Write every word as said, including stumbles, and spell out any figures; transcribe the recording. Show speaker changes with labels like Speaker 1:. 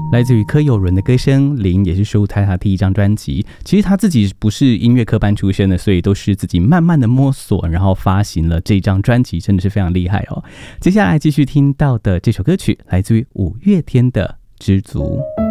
Speaker 1: 来自于柯有伦的歌声，林也是收录在他第一张专辑。其实他自己不是音乐科班出身的，所以都是自己慢慢的摸索，然后发行了这张专辑，真的是非常厉害哦。接下来继续听到的这首歌曲，来自于五月天的《知足》。